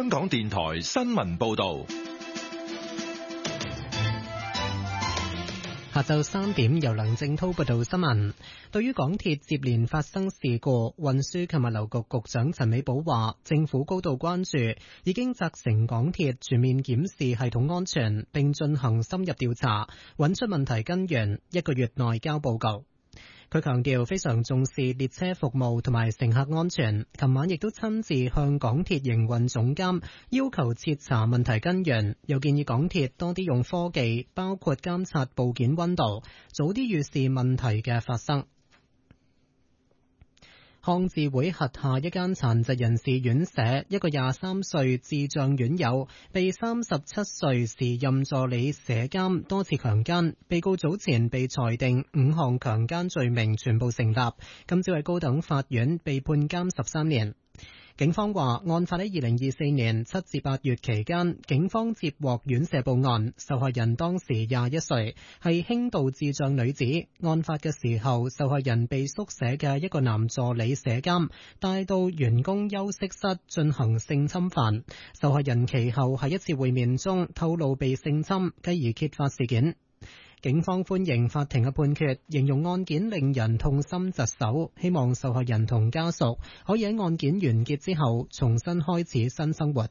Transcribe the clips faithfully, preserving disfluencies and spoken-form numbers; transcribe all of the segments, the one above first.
香港電台新聞報道。 下晝三點，由梁正濤報道新聞。對於港鐵接連發生事故，運輸及物流局局長陳美寶話，政府高度關注，已經責成港鐵全面檢視系統安全，並進行深入調查，揾出問題根源，一個月內交報告。佢強調非常重視列車服務同埋乘客安全，琴晚亦都親自向港鐵營運總監要求徹查問題根源，又建議港鐵多啲用科技，包括監察部件溫度，早啲預示問題嘅發生。康智會轄下一間殘疾人士院舍，一個廿三歲智障院友被三十七歲時任助理舍監多次強姦，被告早前被裁定五項強姦罪名全部成立，今朝喺高等法院被判監十三年。警方話，案發喺二零二四年七至八月期間，警方接獲院舍報案，受害人當時廿一歲，係輕度智障女子。案發嘅時候，受害人被宿舍嘅一個男助理舍監帶到員工休息室進行性侵犯。受害人其後喺一次會面中透露被性侵，繼而揭發事件。警方歡迎法庭嘅判決，形容案件令人痛心疾首，希望受害人同家屬可以喺案件完結之後重新開始新生活。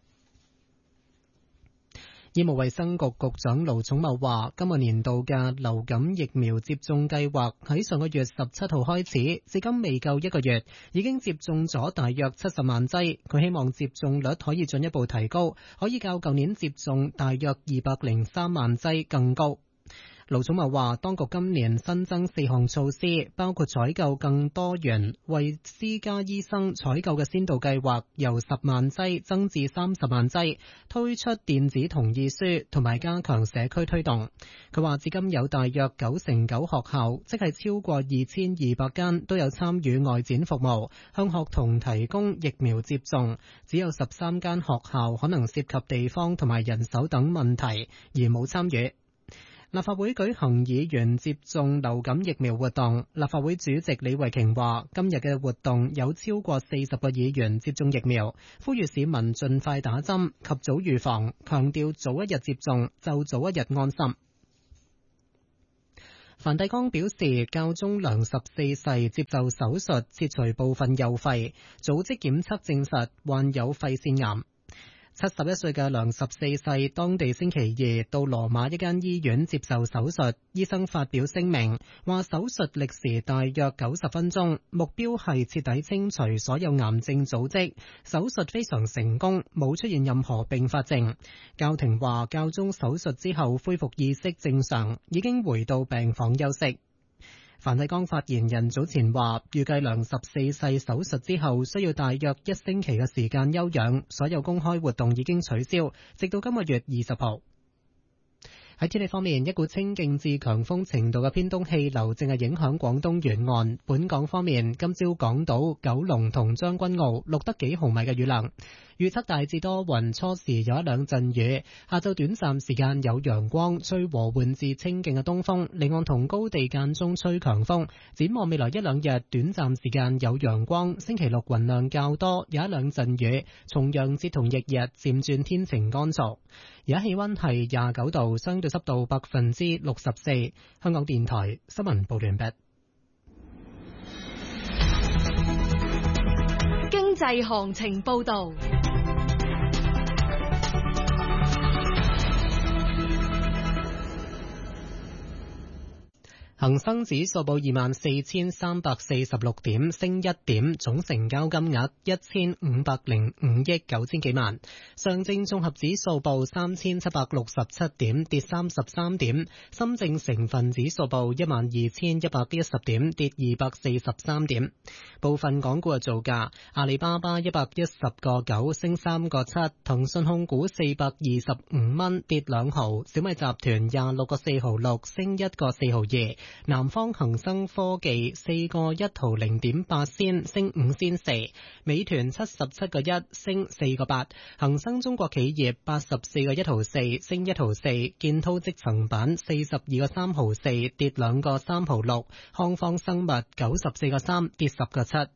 醫務衛生局局長盧寵茂話，今個年度嘅流感疫苗接種計劃喺上個月十七號開始，至今未夠一個月，已經接種咗大約七十萬劑。佢希望接種率可以進一步提高，可以較舊年接種大約二百零三萬劑更高。盧寵茂話，當局今年新增四項措施，包括採購更多元為私家醫生採購嘅先導計劃由十萬劑增至三十萬劑，推出電子同意書同埋加強社區推動。佢話至今有大約九成九學校，即係超過二千二百間都有參與外展服務，向學童提供疫苗接種，只有十三間學校可能涉及地方同埋人手等問題而冇參與。立法會舉行議員接種流感疫苗活動，立法會主席李慧瓊話，今日嘅活動有超過四十個議員接種疫苗，呼籲市民盡快打針，及早預防，強調早一日接種就早一日安心。梵蒂岡表示，教宗良十四世接受手術切除部分右肺，組織檢測證實患有肺腺癌。七十一歲嘅良十四世，當地星期二到羅馬一間醫院接受手術，醫生發表聲明話，手術歷時大約九十分鐘，目標係徹底清除所有癌症組織。手術非常成功，冇出現任何併發症。教廷話，教宗手術之後恢復意識正常，已經回到病房休息。梵蒂岡發言人早前話，預計良十四世手術之後需要大約一星期嘅時間休養，所有公開活動已經取消，直到今個月二十號。喺天氣方面，一股清勁至強風程度嘅偏東氣流正係影響廣東沿岸。本港方面，今朝港島、九龍同將軍澳錄得幾毫米嘅雨量。預測大致多雲，初時有一兩陣雨，下晝短暫時間有陽光，吹和緩至清勁嘅東風，離岸同高地間中吹強風。展望未來一兩日，短暫時間有陽光，星期六雲量較多，有一兩陣雨。重陽節同翌日漸轉天晴乾燥。而家氣溫係廿九度，相對濕度百分之六十四。香港電台新聞報完畢。 經濟行情報道。 恒生指數報二萬四千三百四十六點，升一點，總成交金額一千五百零五億九千幾萬。上證綜合指數報三千七百六十七點，跌三十三點。深證成分指數報一萬二千一百一十點，跌二百四十三點。部分港股嘅造價：阿里巴巴一百一十個九，升三個七；騰訊控股四百二十五蚊，跌兩毫；小米集團廿六個四毫六，升一個四毫二。南方恒生科技四個一毫零點八仙，升五仙四；美團七十七個一，升四個八；恒生中國企業八十四個一毫四，升一毫四；建滔積層板四十二個三毫四，跌兩個三毫六；康方生物九十四個三，跌十個七。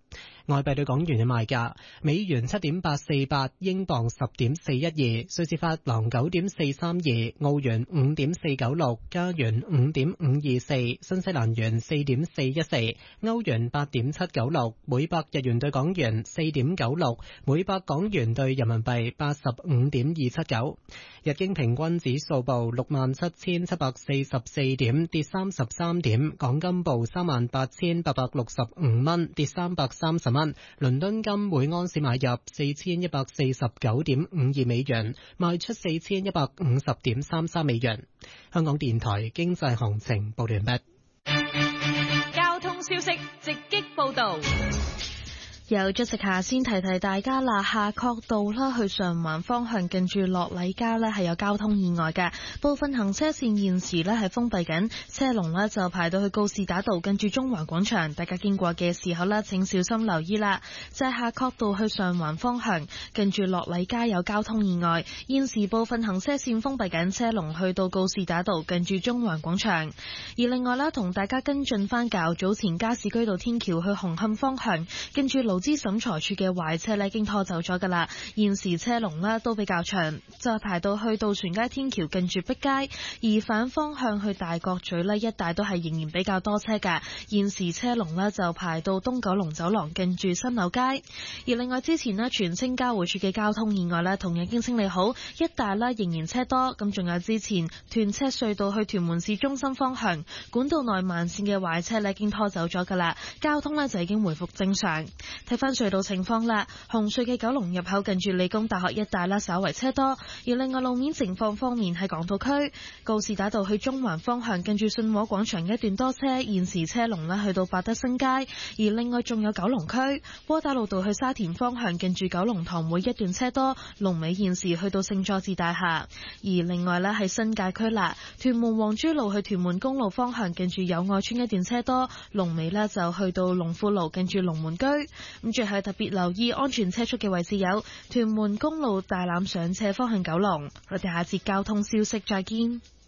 外幣對港元嘅賣價：美元七點八四八，英鎊十點四一二，瑞士法郎九點四三二，澳元五點四九六，加元五點五二四，新西蘭元四點四一四，歐元八點七九六，每百日元對港元四點九六，每百港元對人民幣八十五點二七九。日經平均指數報六萬七千七百四十四點，跌三十三點。港金報三萬八千八百六十五蚊，跌三百三十蚊。倫敦金每盎司買入四千一百四十九點五二美元，賣出四千一百五十點三三美元。香港電台經濟行情報完畢。 交通消息直擊報道。 有咗食下先提提大家啦，夏慤道啦去上環方向近住樂禮街呢係有交通意外嘅，部分行車線現時呢係封閉緊，車龍呢就排到去告士打道近住中環廣場，大家經過嘅時候呢請小心留意啦。就係夏慤道去上環方向近住樂禮街有交通意外，現時部分行車線封閉緊，車龍去到告士打道近住中環廣場。而另外呢，同大家跟進翻較早前加士居道天橋去紅磡方向近住路資審裁處嘅壞車呢已經拖走咗噶啦，現時車龍呢都比較長，就排到去渡船街天橋近住碧街，而反方向去大角咀呢一帶都係仍然比較多車噶，現時車龍呢就排到東九龍走廊近住新柳街。而另外之前呢，荃青交匯處嘅交通意外呢同樣已經清理好，一帶呢仍然車多，咁仲有之前屯赤隧道去屯門市中心方向管道內慢線嘅壞車呢已經拖走咗噶啦，交通呢就已經回復正常。睇翻隧道情況啦，紅隧嘅九龍入口近住理工大學一帶啦，稍為車多。而另外路面情況方面，喺港島區告士打道去中環方向近住信和廣場一段多車，現時車龍呢去到百德新街。而另外仲有九龍區窩打老道去沙田方向近住九龍塘會一段車多，龍尾現時去到聖佐治大廈。而另外呢，喺新界區啦，屯門黃珠路去屯門公路方向近住友愛村一段車多，龍尾呢就去到龍富路近住龍門居。咁最後特別留意安全車速嘅位置有屯門公路大欖上斜方向九龍。我哋下節交通消息再見。